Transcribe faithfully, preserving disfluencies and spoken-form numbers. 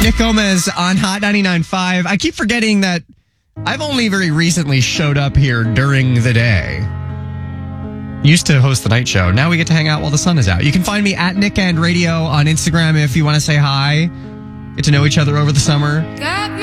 Nick Gomez on Hot ninety-nine point five. I keep forgetting that I've only very recently showed up here during the day. Used to host the night show. Now we get to hang out while the sun is out. You can find me at Nick and Radio on Instagram if you want to say hi. Get to know each other over the summer.